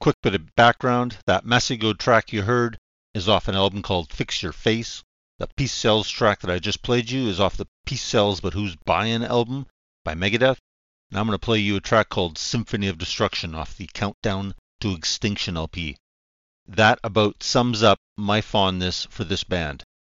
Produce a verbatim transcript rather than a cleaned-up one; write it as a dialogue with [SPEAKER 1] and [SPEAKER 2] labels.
[SPEAKER 1] quick bit of background. That Masego track you heard is off an album called Fix Your Face. The Peace Sells track that I just played you is off the Peace Sells But Who's Buying album by Megadeth. Now I'm going to play you a track called Symphony of Destruction off the Countdown to Extinction L P. That about sums up my fondness for this band.